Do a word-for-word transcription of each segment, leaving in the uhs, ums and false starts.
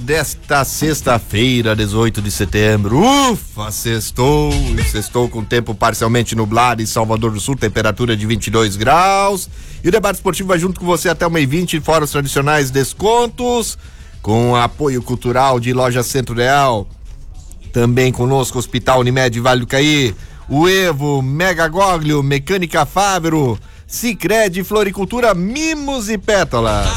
desta sexta-feira, dezoito de setembro. Ufa, sextou, sextou com tempo parcialmente nublado em Salvador do Sul, temperatura de vinte e dois graus. E o debate esportivo vai junto com você até uma e vinte, fora os tradicionais descontos, com apoio cultural de Loja Centro Real. Também conosco Hospital Unimed Vale do Caí, o Evo, Mega Goglio, Mecânica Fávero, Sicredi, Floricultura, Mimos e Pétalas.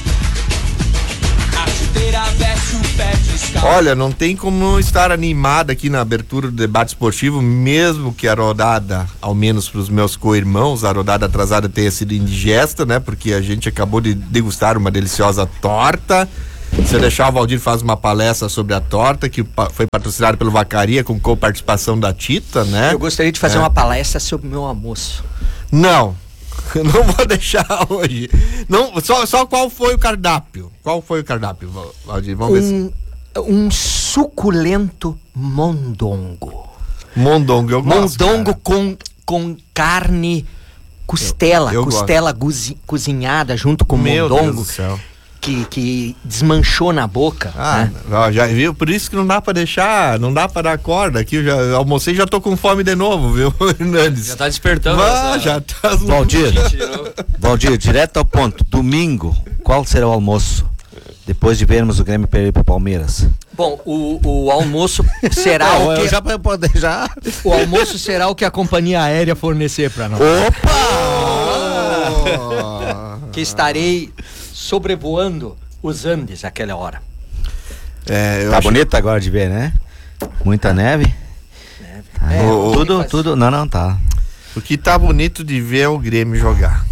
Olha, não tem como estar animado aqui na abertura do debate esportivo, mesmo que a rodada, ao menos para os meus co-irmãos, a rodada atrasada tenha sido indigesta, né? Porque a gente acabou de degustar uma deliciosa torta. Se eu deixar, o Valdir faz uma palestra sobre a torta, que foi patrocinada pelo Vacaria, com co-participação da Tita, né? Eu gostaria de fazer é. uma palestra sobre o meu almoço. Não, não vou deixar hoje. Não, só, só qual foi o cardápio? Qual foi o cardápio, Valdir? Vamos um, ver se... um suculento mondongo. Mondongo, eu gosto. Mondongo com, com carne, costela, eu, eu costela gozi, cozinhada junto com Meu mondongo. Deus do céu. Que, que desmanchou na boca. Ah, né? Já viu? Por isso que não dá pra deixar, não dá pra dar corda aqui. Eu já almocei e já tô com fome de novo, viu, Hernandes? Já tá despertando. Ah, já tá. Valdir, Valdir, direto ao ponto. Domingo, qual será o almoço? Depois de vermos o Grêmio perder pro Palmeiras. Bom, o, o almoço será não, o que... Eu já poder já. O almoço será o que a companhia aérea fornecer pra nós. Opa! Oh. Que estarei sobrevoando os Andes àquela hora. É, tá acho... bonito agora de ver, né? Muita neve. Neve. Tá. É, o, tudo, faz... tudo. Não, não, tá. O que tá bonito de ver é o Grêmio jogar.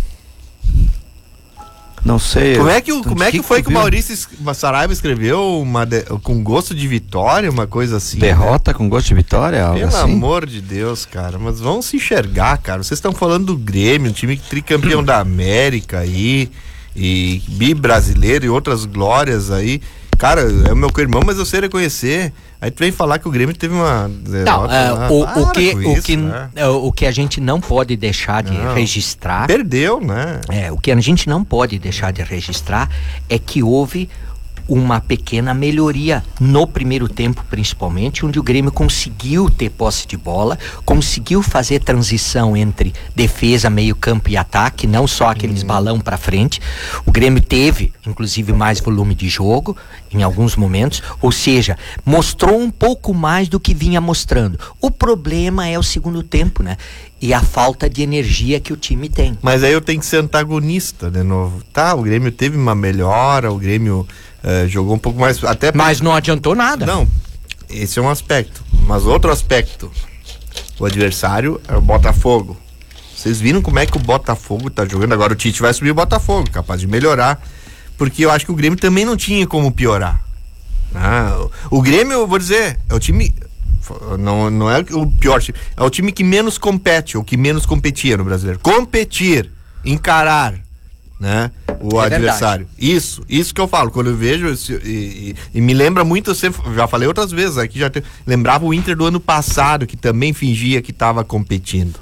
Não sei. Como é que, o, como é que, que foi que, que o Maurício Saraiva escreveu uma de, com gosto de vitória, uma coisa assim? Derrota, né? Com gosto de vitória? Algo Pelo assim? amor de Deus, cara. Mas vão se enxergar, cara. Vocês estão falando do Grêmio, um time tricampeão da América aí, e bi-brasileiro e outras glórias aí. Cara, é o meu co-irmão, mas eu sei reconhecer. Aí tu vem falar que o Grêmio teve uma derrota. Não, uh, o, o, que, isso, o, que, né? o que a gente não pode deixar de não. registrar... Perdeu, né? É, o que a gente não pode deixar de registrar é que houve uma pequena melhoria no primeiro tempo, principalmente, onde o Grêmio conseguiu ter posse de bola, conseguiu fazer transição entre defesa, meio campo e ataque, não só aqueles hum. balão para frente. O Grêmio teve, inclusive, mais volume de jogo em alguns momentos, ou seja, mostrou um pouco mais do que vinha mostrando. O problema é o segundo tempo, né? E a falta de energia que o time tem. Mas aí eu tenho que ser antagonista de novo. Tá, o Grêmio teve uma melhora, o Grêmio uh, jogou um pouco mais... até Mas não adiantou nada. Não, esse é um aspecto. Mas outro aspecto, o adversário é o Botafogo. Vocês viram como é que o Botafogo tá jogando? Agora o Tite vai subir o Botafogo, capaz de melhorar. Porque eu acho que o Grêmio também não tinha como piorar. Ah, o, o Grêmio, eu vou dizer, é o time... Não, não é o pior time, é o time que menos compete, ou que menos competia no brasileiro. Competir, encarar, né? O é adversário. Verdade. Isso, isso que eu falo. Quando eu vejo e, e, e me lembra muito, eu sempre, já falei outras vezes aqui, já te, lembrava o Inter do ano passado, que também fingia que estava competindo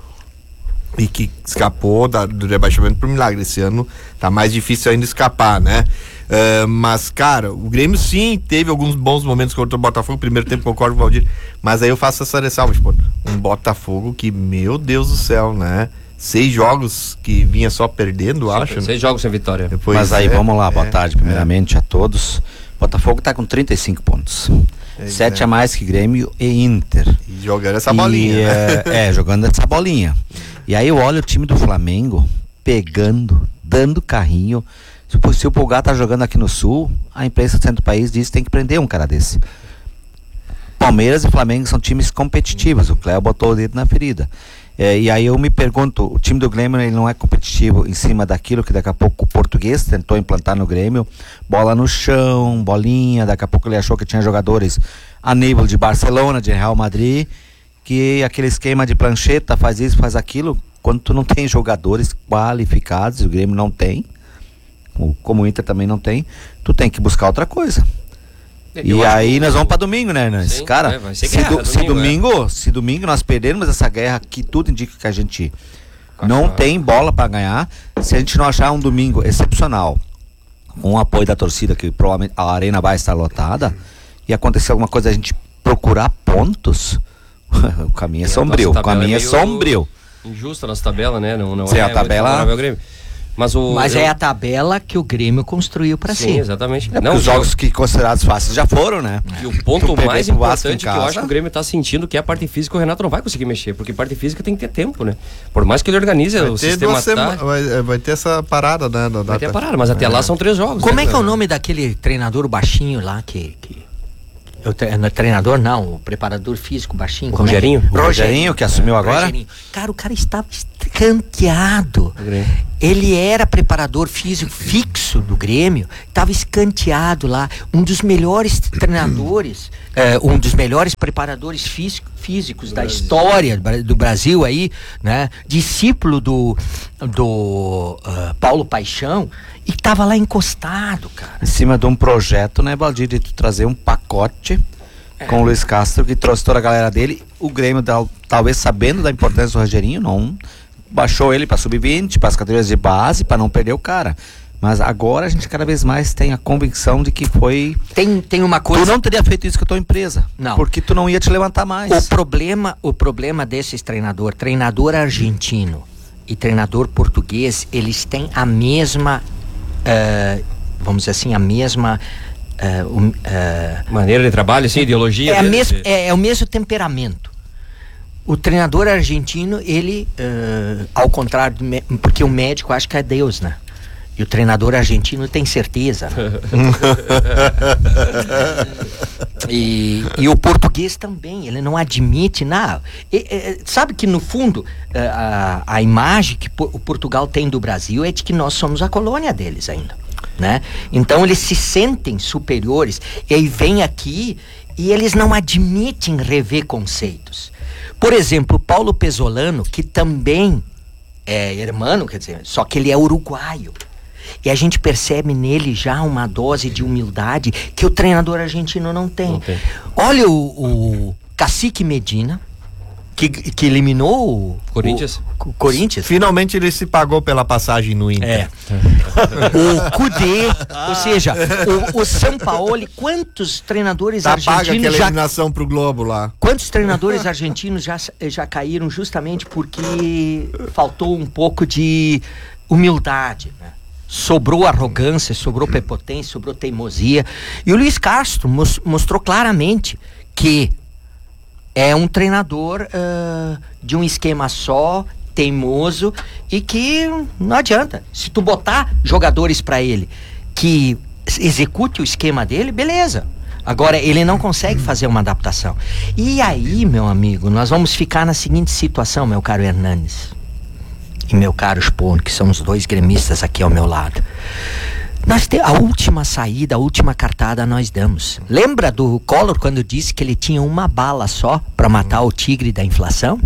e que escapou da, do rebaixamento por milagre. Esse ano tá mais difícil ainda escapar, né? Uh, mas, cara, o Grêmio sim teve alguns bons momentos contra o Botafogo. Primeiro tempo, concordo com o Valdir, mas aí eu faço essa ressalva, tipo, um Botafogo que, meu Deus do céu, né? Seis jogos que vinha só perdendo, Sim, acho. Seis né? jogos sem vitória. Depois, mas aí é, vamos lá, boa é, tarde primeiramente é. a todos. Botafogo tá com trinta e cinco pontos, é, sete é. a mais que Grêmio e Inter. E jogando essa bolinha, e, né? é, é, jogando essa bolinha. E aí eu olho o time do Flamengo pegando, dando carrinho. Se o Pulgar tá jogando aqui no Sul, a imprensa do centro do país diz que tem que prender um cara desse. Palmeiras e Flamengo são times competitivos. O Cléo botou o dedo na ferida. É, e aí eu me pergunto, o time do Grêmio ele não é competitivo em cima daquilo que daqui a pouco o Português tentou implantar no Grêmio, bola no chão, bolinha, daqui a pouco ele achou que tinha jogadores a nível de Barcelona, de Real Madrid, que aquele esquema de prancheta, faz isso, faz aquilo, quando tu não tem jogadores qualificados, o Grêmio não tem, como o Inter também não tem, tu tem que buscar outra coisa. Eu e aí que... nós vamos para domingo, né, Hernandes? Sim, cara, é, se, guerra, do, se domingo, domingo é. se domingo nós perdermos essa guerra que tudo indica que a gente Cachorro. não tem bola para ganhar, se a gente não achar um domingo excepcional, com o apoio da torcida, que provavelmente a arena vai estar lotada, e acontecer alguma coisa, a gente procurar pontos, o caminho é sombrio, o caminho é sombrio. Injusta a nossa tabela, né? Não, não Sim, é a tabela... Mas, o, Mas eu... é a tabela que o Grêmio construiu para si. Sim, exatamente. É, não, os jogos que considerados fáceis já foram, né? E o ponto mais importante que eu acho que o Grêmio tá sentindo, que é a parte física, o Renato não vai conseguir mexer, porque parte física tem que ter tempo, né? Por mais que ele organize vai o sistema tá... vai, vai ter essa parada, né? Vai data. ter a parada, mas até é. lá são três jogos. Como né? é que é o nome daquele treinador baixinho lá que... que... O treinador não, o preparador físico baixinho. O Rogerinho? É? O Rogerinho, que assumiu agora? Rogerinho. Cara, o cara estava escanteado. Ele era preparador físico fixo do Grêmio, estava escanteado lá. Um dos melhores treinadores, é, um dos melhores preparadores físico, físicos do da Brasil. história do Brasil aí, né? Discípulo do, do uh, Paulo Paixão. E tava lá encostado, cara. Em cima de um projeto, né, Valdir, de tu trazer um pacote é. com o Luiz Castro, que trouxe toda a galera dele. O Grêmio, talvez sabendo da importância do Rogerinho, não baixou ele para sub vinte, para as categorias de base, para não perder o cara. Mas agora a gente cada vez mais tem a convicção de que foi... Tem, tem uma coisa... Tu não teria feito isso com a tua empresa. Não. Porque tu não ia te levantar mais. O problema, o problema desses treinador, treinador argentino e treinador português, eles têm a mesma... Uh, vamos dizer assim, a mesma uh, uh, maneira de trabalho, assim, ideologia. É, a mes- é, é o mesmo temperamento. O treinador argentino, ele, uh, ao contrário, do me- porque o médico acha que é Deus, né? E o treinador argentino tem certeza. e, e o português também, ele não admite nada. E, e, sabe que no fundo a, a imagem que o Portugal tem do Brasil é de que nós somos a colônia deles ainda, né? Então eles se sentem superiores e aí vem aqui e eles não admitem rever conceitos. Por exemplo, o Paulo Pesolano, que também é irmão, quer dizer, só que ele é uruguaio. E a gente percebe nele já uma dose de humildade que o treinador argentino não tem. Não tem. Olha o, o Cacique Medina, que, que eliminou o Corinthians. O, o Corinthians. Finalmente ele se pagou pela passagem no Inter. É. O Cudê, ou seja, o, o Sampaoli, quantos treinadores tá argentinos paga aquela já... eliminação pro Globo lá. Quantos treinadores argentinos já, já caíram justamente porque faltou um pouco de humildade, né? Sobrou arrogância, sobrou prepotência, sobrou teimosia. E o Luiz Castro mos- mostrou claramente que é um treinador uh, de um esquema só, teimoso, e que não adianta. Se tu botar jogadores para ele que execute o esquema dele, beleza. Agora, ele não consegue fazer uma adaptação. E aí, meu amigo, nós vamos ficar na seguinte situação, meu caro Hernanes e meu caro Spohn, que são os dois gremistas aqui ao meu lado. Nós te, a última saída, a última cartada nós damos. Lembra do Collor quando disse que ele tinha uma bala só para matar o tigre da inflação?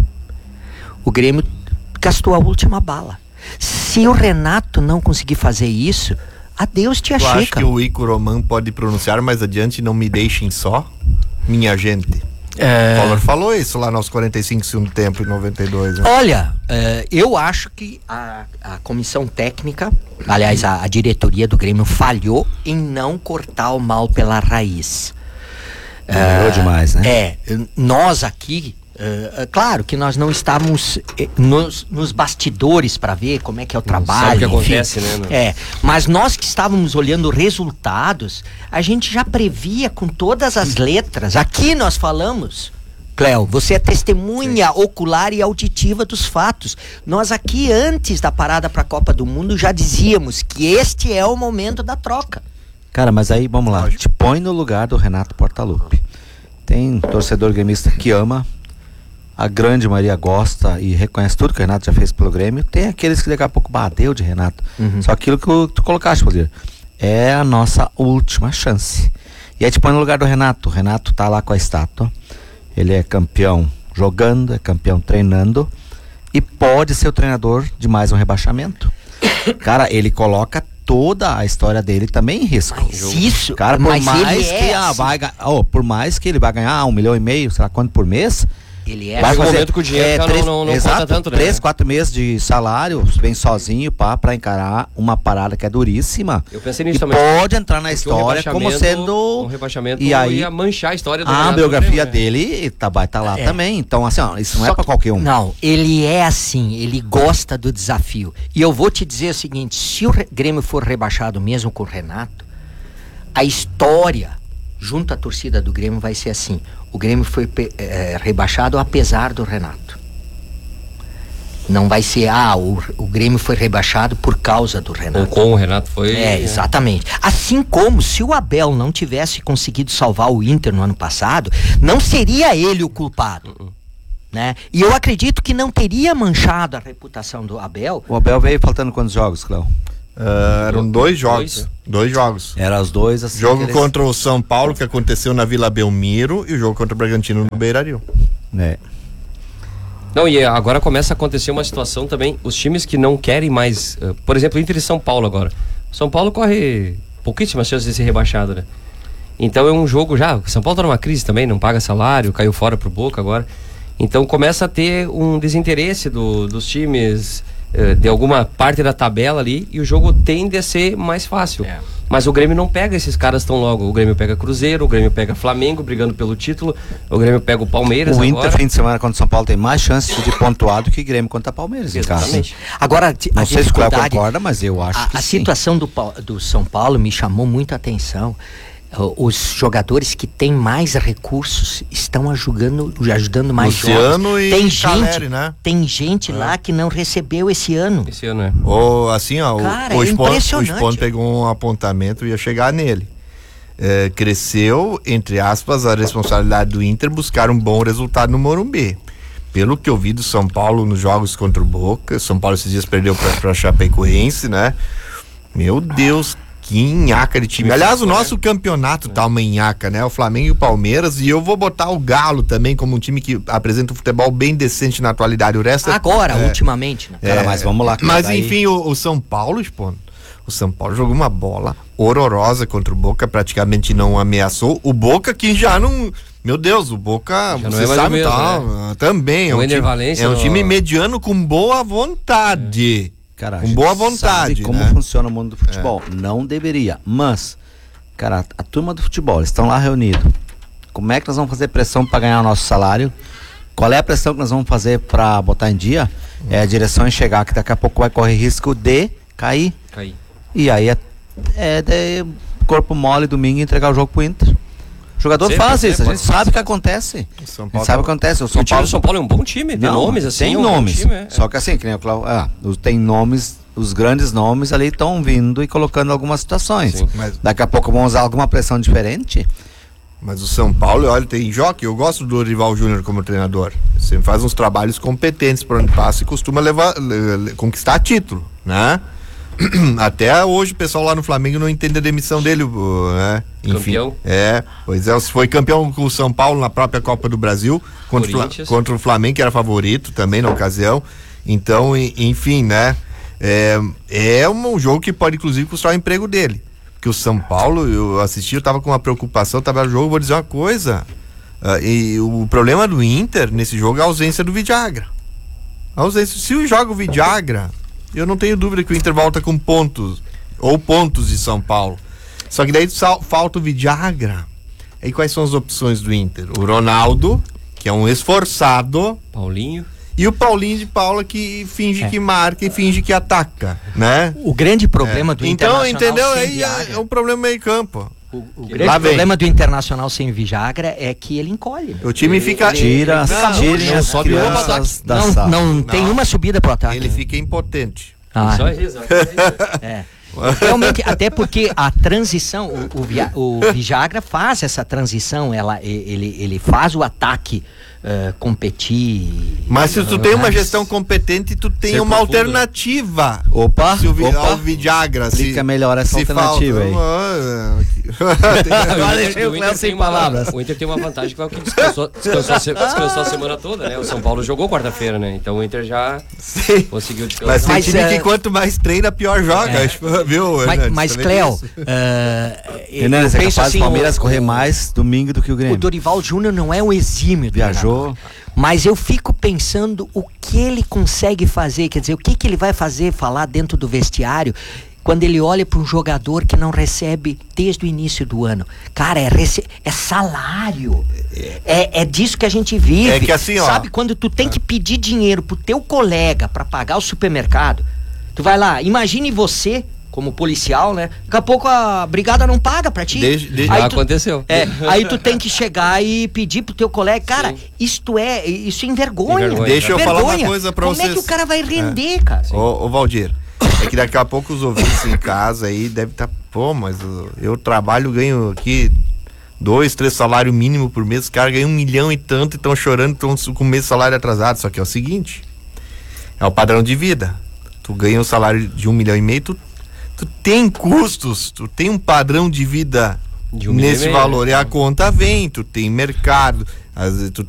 O Grêmio gastou a última bala. Se o Renato não conseguir fazer isso, adeus tia Chica. Eu acho que o Ico Roman pode pronunciar mais adiante, não me deixem só, minha gente. É... O Collor falou isso lá nos quarenta e cinco segundo tempo em noventa e dois. Né? Olha, uh, eu acho que a, a comissão técnica, aliás, a, a diretoria do Grêmio falhou em não cortar o mal pela raiz. Melhorou uh, demais, né? É, nós aqui, uh, claro que nós não estávamos eh, nos, nos bastidores para ver como é que é o trabalho. Sabe o que acontece, né? Não. É, mas nós que estávamos olhando resultados, a gente já previa com todas as letras. Aqui nós falamos, Cléo, você é testemunha Sim. ocular e auditiva dos fatos. Nós aqui, antes da parada para a Copa do Mundo, já dizíamos que este é o momento da troca. Cara, mas aí, vamos lá, te põe no lugar do Renato Portaluppi. Tem torcedor gremista que ama, a grande maioria gosta e reconhece tudo que o Renato já fez pelo Grêmio. Tem aqueles que daqui a pouco bateu de Renato. Uhum. Só aquilo que tu colocaste, Valdir, é a nossa última chance. E aí te põe no lugar do Renato. O Renato tá lá com a estátua. Ele é campeão jogando, é campeão treinando e pode ser o treinador de mais um rebaixamento. Cara, ele coloca toda a história dele também em risco. Mas isso, cara, por mas mais ele que é ah, assim. vai, oh, por mais que ele vai ganhar um milhão e meio, sei lá quanto por mês, Ele é. Mas o momento que o dinheiro é, três, não, não, não conta tanto, né? Três, quatro meses de salário, bem sozinho, pá, pra encarar uma parada que é duríssima. Eu pensei nisso e também. Pode entrar na história como sendo... Um rebaixamento e aí, ia manchar a história do A Renato biografia Grêmio, dele tá, vai estar tá lá é. também. Então, assim, ó, isso não Só é pra qualquer um. Não, ele é assim, ele gosta do desafio. E eu vou te dizer o seguinte, se o Grêmio for rebaixado mesmo com o Renato, a história junto à torcida do Grêmio vai ser assim: o Grêmio foi é, rebaixado apesar do Renato. Não vai ser, ah, o, o Grêmio foi rebaixado por causa do Renato. Ou com o Renato foi... É, exatamente. Assim como se o Abel não tivesse conseguido salvar o Inter no ano passado, não seria ele o culpado. Uh-uh. Né? E eu acredito que não teria manchado a reputação do Abel. O Abel veio faltando quantos jogos, Cléo? Uh, eram dois jogos. Dois, dois jogos. Eram os dois assim. Jogo eles... contra o São Paulo, que aconteceu na Vila Belmiro, e o jogo contra o Bragantino no Beira-Rio. É. Não, e agora começa a acontecer uma situação também, os times que não querem mais, uh, por exemplo, Inter e São Paulo agora. São Paulo corre pouquíssimas chances de ser rebaixado, né? Então é um jogo já, São Paulo tá numa crise também, não paga salário, caiu fora pro Boca agora. Então começa a ter um desinteresse do, dos times uh, de alguma parte da tabela ali, e o jogo tende a ser mais fácil. É. Mas o Grêmio não pega esses caras tão logo. O Grêmio pega Cruzeiro, o Grêmio pega Flamengo brigando pelo título, o Grêmio pega o Palmeiras. O agora. Inter, fim de semana contra o São Paulo, tem mais chances de pontuar do que o Grêmio contra o Palmeiras. Exatamente. Agora, a não sei se o Cléo concorda, mas eu acho a, que a sim. situação do, do São Paulo me chamou muita atenção. Os jogadores que têm mais recursos estão ajudando, ajudando mais Luciano jovens. E tem Caleri, gente, né? tem gente é. lá que não recebeu esse ano. Esse ano é. Ou assim, ó, Cara, o, o, é Spon, impressionante. o Spon pegou um apontamento e ia chegar nele. É, cresceu, entre aspas, a responsabilidade do Inter buscar um bom resultado no Morumbi. Pelo que eu vi do São Paulo nos jogos contra o Boca, São Paulo esses dias perdeu pra, pra Chapecoense, né? Meu Deus, que nhaca de time. Aliás, o nosso campeonato tá uma nhaca, né? O Flamengo e o Palmeiras, e eu vou botar o Galo também como um time que apresenta um futebol bem decente na atualidade. O resto agora, é, ultimamente, né? Cara, é, mas vamos lá. Mas daí... enfim, o, o São Paulo, Spon, o São Paulo jogou uma bola horrorosa contra o Boca, praticamente não ameaçou. O Boca que já não... Meu Deus, o Boca, já você não é sabe, mesmo, tá, né? também é o um, time, é um time mediano com boa vontade. É. Cara, com boa vontade, sabe como né? funciona o mundo do futebol. É. Não deveria, mas, cara, a turma do futebol, eles estão lá reunidos. Como é que nós vamos fazer pressão para ganhar o nosso salário? Qual é a pressão que nós vamos fazer para botar em dia? Hum. É a direção enxergar que daqui a pouco vai correr risco de cair. Cair. E aí é, é de corpo mole domingo e entregar o jogo pro Inter. O jogador sempre, faz isso, a gente sabe o que acontece. São Paulo a gente sabe o que acontece. O São o time Paulo... do São Paulo é um bom time, tem Não, nomes assim. Tem é um nomes. Time, é. Só que assim, que nem o Cláudio, ah, tem nomes, os grandes nomes ali estão vindo e colocando algumas situações. Sim, mas... Daqui a pouco vão usar alguma pressão diferente. Mas o São Paulo, olha, tem Joque, eu gosto do Dorival Júnior como treinador. Sempre faz uns trabalhos competentes por onde passa e costuma levar, le, le, conquistar título, né? Até hoje o pessoal lá no Flamengo não entende a demissão dele, né? Enfim, campeão. É, pois é, foi campeão com o São Paulo na própria Copa do Brasil, contra, o, contra o Flamengo, que era favorito também na ocasião. Então, enfim, né? É, é um jogo que pode inclusive custar o emprego dele. Porque o São Paulo, eu assisti, eu tava com uma preocupação, tava no jogo, vou dizer uma coisa. Uh, e o problema do Inter nesse jogo é a ausência do Vidagra. A ausência, se eu jogo o Vidagra, eu não tenho dúvida que o Inter volta com pontos, ou pontos de São Paulo. Só que daí sal, falta o Vidagra. E quais são as opções do Inter? O Ronaldo, que é um esforçado. Paulinho. E o Paulinho de Paula, que finge é. que marca e finge que ataca, né? O grande problema é. do então, Internacional entendeu? Aí é, é um problema meio campo. O, o grande problema do Internacional sem Vidagra é que ele encolhe. O time ele, fica... Ele, tira, ele fica tirem não, as sobe crianças da não, sala. não, não tem uma subida pro ataque. Ele fica impotente. Ah. Só isso. É. Realmente, até porque a transição, o, o, Via, o Vidagra faz essa transição, ela, ele, ele faz o ataque uh, competir. Mas se tu uh, tem uma gestão competente, tu tem uma profundo. alternativa. Opa, se o, opa. o Vidagra Explica se, melhor essa alternativa falta, aí. Agora deixei o Cléo sem palavras. O Inter tem uma vantagem que vai o que descansou, descansou, a se- descansou a semana toda, né? O São Paulo jogou quarta-feira, né? Então o Inter já Sim. conseguiu descansar. Mas tem Mas, time é- que quanto mais treina, pior joga. É. Acho, viu, Mas, Hernandes? mas Também Cléo, tem isso. eh, eu Hernandes, é penso capaz assim, do Palmeiras o- correr mais domingo do que o O Grêmio. Dorival Júnior não é um exímio Viajou. treinador, mas eu fico pensando o que ele consegue fazer, quer dizer, o que, que ele vai fazer, falar dentro do vestiário, quando ele olha para um jogador que não recebe desde o início do ano. Cara, é, rece- é salário. É, é disso que a gente vive. É que assim, ó. Sabe, quando tu tem que pedir dinheiro pro teu colega para pagar o supermercado, tu vai lá, imagine você como policial, né? Daqui a pouco a brigada não paga pra ti. Desde- desde- Aí Já tu- aconteceu. É, aí tu tem que chegar e pedir pro teu colega, cara, Sim. isto é, isso envergonha. Envergonha. Deixa eu Vergonha. falar uma coisa pra Como vocês. é que o cara vai render, cara? Ô, ô Valdir, é que daqui a pouco os ouvintes em casa aí devem estar, pô, mas eu, eu trabalho, ganho aqui dois, três salários mínimo por mês, os caras ganham um milhão e tanto e estão chorando, estão com o mês de salário atrasado. Só que é o seguinte, é o padrão de vida. Tu ganha um salário de um milhão e meio, tu, tu tem custos, tu tem um padrão de vida De um milhão e nesse meio, valor, né? e a conta vem, tu tem mercado, às vezes tu